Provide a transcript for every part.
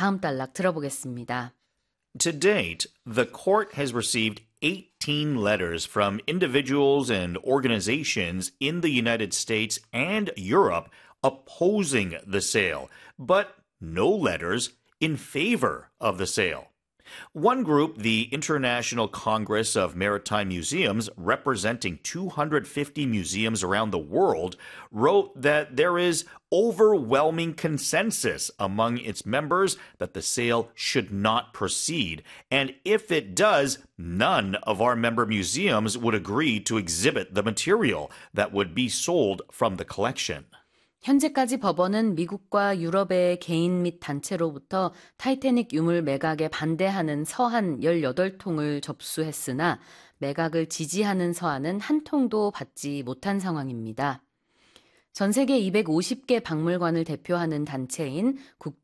다음 단락 들어보겠습니다. To date, the court has received 18 letters from individuals and organizations in the United States and Europe opposing the sale, but no letters in favor of the sale. One group, the International Congress of Maritime Museums, representing 250 museums around the world, wrote that there is overwhelming consensus among its members that the sale should not proceed. And if it does, none of our member museums would agree to exhibit the material that would be sold from the collection. 현재까지 법원은 미국과 유럽의 개인 및 단체로부터 타이타닉 유물 매각에 반대하는 서한 18통을 접수했으나 매각을 지지하는 서한은 한 통도 받지 못한 상황입니다. 전 세계 250개 박물관을 대표하는 단체인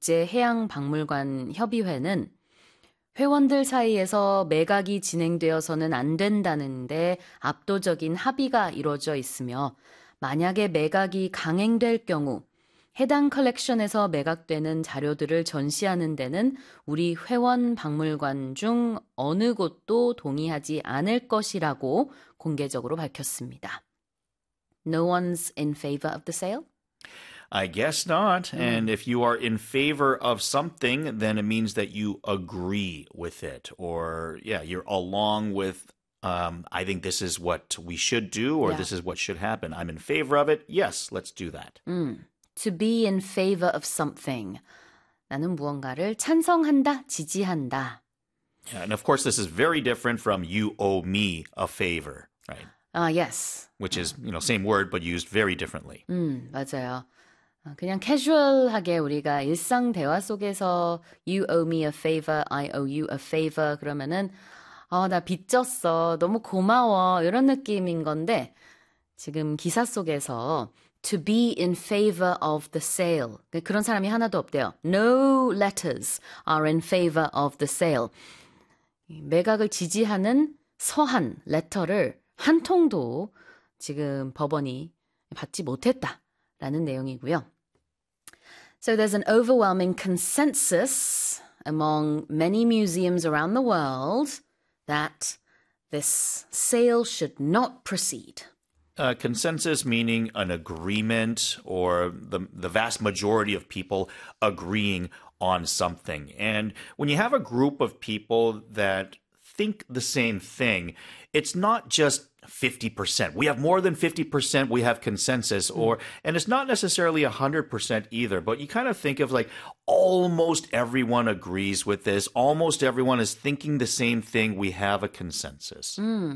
국제해양박물관 협의회는 회원들 사이에서 매각이 진행되어서는 안 된다는데 압도적인 합의가 이루어져 있으며 만약에 매각이 강행될 경우 해당 컬렉션에서 매각되는 자료들을 전시하는 데는 우리 회원 박물관 중 어느 곳도 동의하지 않을 것이라고 공개적으로 밝혔습니다. No one's in favor of the sale? I guess not. And if you are in favor of something, then it means that you agree with it. Or, you're along with I think this is what we should do, or this is what should happen. I'm in favor of it. Yes, let's do that. To be in favor of something. 나는 무언가를 찬성한다, 지지한다. Yeah, and of course, this is very different from you owe me a favor, right? Yes. Which is, same word, but used very differently. 맞아요. 그냥 캐주얼하게 우리가 일상 대화 속에서 you owe me a favor, I owe you a favor 그러면은 나 빚졌어. 너무 고마워. 이런 느낌인 건데 지금 기사 속에서 to be in favor of the sale. 그런 사람이 하나도 없대요. No letters are in favor of the sale. 매각을 지지하는 서한, 레터를 한 통도 지금 법원이 받지 못했다라는 내용이고요. So there's an overwhelming consensus among many museums around the world that this sale should not proceed. Consensus meaning an agreement or the vast majority of people agreeing on something. And when you have a group of people that think the same thing, it's not just 50%. We have more than 50%. We have consensus, and it's not necessarily 100% either. But you kind of think of like almost everyone agrees with this. Almost everyone is thinking the same thing. We have a consensus.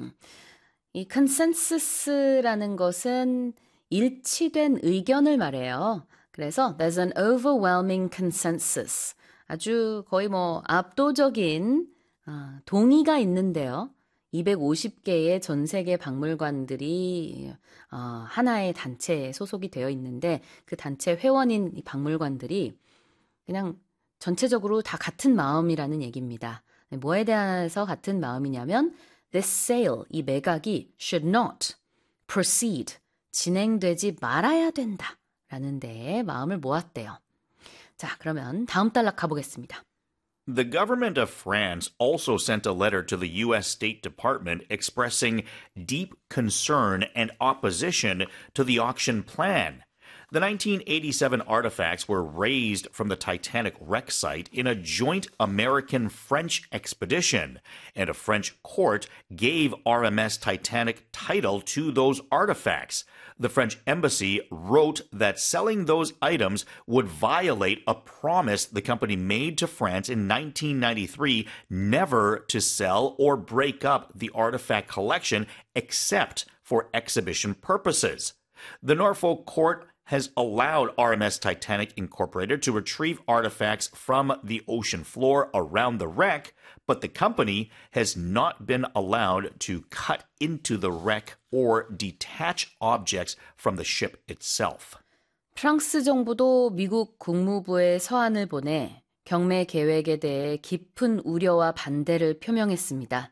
이 consensus라는 것은 일치된 의견을 말해요. 그래서 there's an overwhelming consensus. 아주 거의 압도적인 동의가 있는데요. 250개의 전 세계 박물관들이 하나의 단체에 소속이 되어 있는데 그 단체 회원인 이 박물관들이 그냥 전체적으로 다 같은 마음이라는 얘기입니다. 뭐에 대해서 같은 마음이냐면 this sale, 이 매각이 should not proceed, 진행되지 말아야 된다라는 데에 마음을 모았대요. 자, 그러면 다음 단락 가보겠습니다. The government of France also sent a letter to the U.S. State Department expressing deep concern and opposition to the auction plan. The 1987 artifacts were raised from the Titanic wreck site in a joint American-French expedition, and a French court gave RMS Titanic title to those artifacts. The French embassy wrote that selling those items would violate a promise the company made to France in 1993 never to sell or break up the artifact collection except for exhibition purposes. The Norfolk court has allowed RMS Titanic Incorporated to retrieve artifacts from the ocean floor around the wreck, but the company has not been allowed to cut into the wreck or detach objects from the ship itself. 프랑스 정부도 미국 국무부에 서한을 보내 경매 계획에 대해 깊은 우려와 반대를 표명했습니다.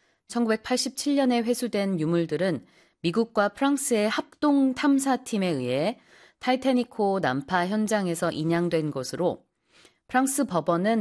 1987년에 회수된 유물들은 미국과 프랑스의 합동 탐사팀에 의해 타이타닉호 난파 현장에서 인양된 것으로 프랑스 법원은